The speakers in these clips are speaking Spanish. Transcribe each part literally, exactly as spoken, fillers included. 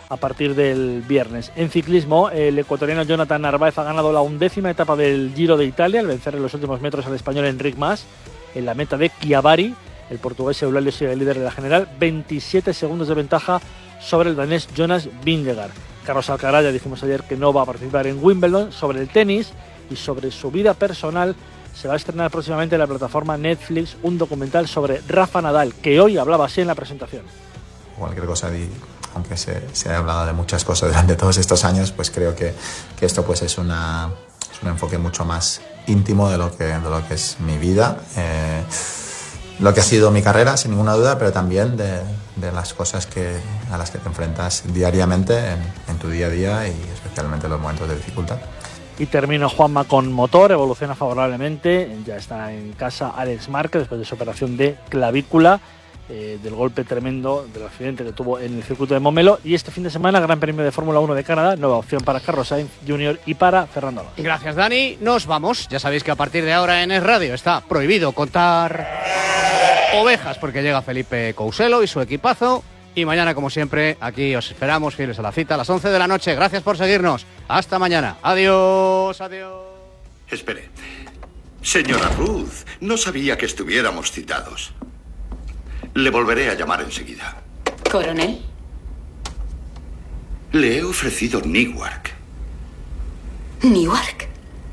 a partir del viernes. En ciclismo, el ecuatoriano Jonathan Narváez ha ganado la undécima etapa del Giro de Italia al vencer en los últimos metros al español Enric Mas en la meta de Chiavari. El portugués Eulálio sigue el líder de la general, veintisiete segundos de ventaja sobre el danés Jonas Vingegaard. Carlos Alcaraz, ya dijimos ayer que no va a participar en Wimbledon. Sobre el tenis y sobre su vida personal, se va a estrenar próximamente en la plataforma Netflix un documental sobre Rafa Nadal, que hoy hablaba así en la presentación. Cualquier cosa, aunque se, se haya hablado de muchas cosas durante todos estos años, pues creo que, que esto pues es, una, es un enfoque mucho más íntimo de lo que, de lo que es mi vida. Eh, Lo que ha sido mi carrera, sin ninguna duda, pero también de, de las cosas que, a las que te enfrentas diariamente en, en tu día a día y especialmente en los momentos de dificultad. Y termino, Juanma, con motor, evoluciona favorablemente, ya está en casa Alex Márquez después de su operación de clavícula, eh, del golpe tremendo del accidente que tuvo en el circuito de Montmeló. Y este fin de semana, Gran Premio de Fórmula uno de Canadá, nueva opción para Carlos Sainz junior y para Fernando Alonso. Gracias, Dani. Nos vamos. Ya sabéis que a partir de ahora en Es Radio está prohibido contar ovejas porque llega Felipe Couselo y su equipazo. Y mañana, como siempre, aquí os esperamos fieles a la cita a las once de la noche. Gracias por seguirnos. Hasta mañana. Adiós, adiós. Espere. Señora Ruth, no sabía que estuviéramos citados. Le volveré a llamar enseguida. ¿Coronel? Le he ofrecido Newark. ¿Newark?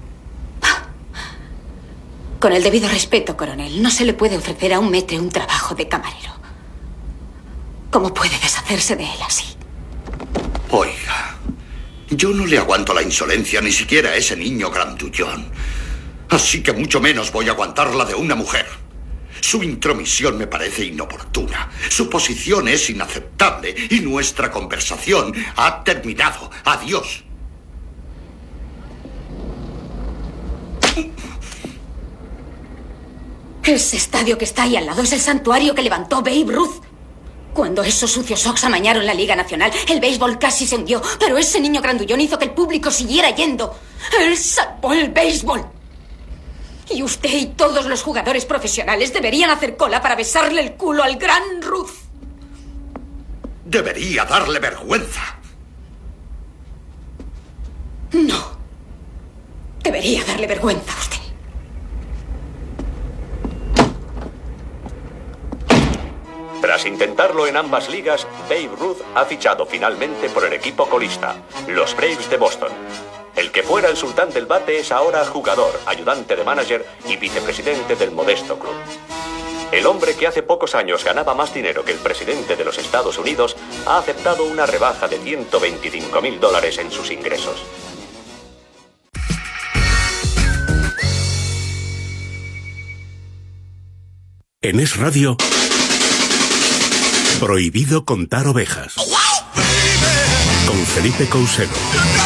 Con el debido respeto, coronel, no se le puede ofrecer a un maître un trabajo de camarero. ¿Cómo puede deshacerse de él así? Oiga, yo no le aguanto la insolencia ni siquiera a ese niño grandullón. Así que mucho menos voy a aguantarla de una mujer. Su intromisión me parece inoportuna. Su posición es inaceptable y nuestra conversación ha terminado. Adiós. Ese estadio que está ahí al lado es el santuario que levantó Babe Ruth. Cuando esos sucios Sox amañaron la Liga Nacional, el béisbol casi se hundió, pero ese niño grandullón hizo que el público siguiera yendo. Él salvó el béisbol. Y usted y todos los jugadores profesionales deberían hacer cola para besarle el culo al gran Ruth. Debería darle vergüenza. No. Debería darle vergüenza a usted. Tras intentarlo en ambas ligas, Babe Ruth ha fichado finalmente por el equipo colista, los Braves de Boston. El que fuera el sultán del bate es ahora jugador, ayudante de manager y vicepresidente del modesto club. El hombre que hace pocos años ganaba más dinero que el presidente de los Estados Unidos ha aceptado una rebaja de ciento veinticinco mil dólares en sus ingresos. En Es Radio, prohibido contar ovejas. Con Felipe Couselo.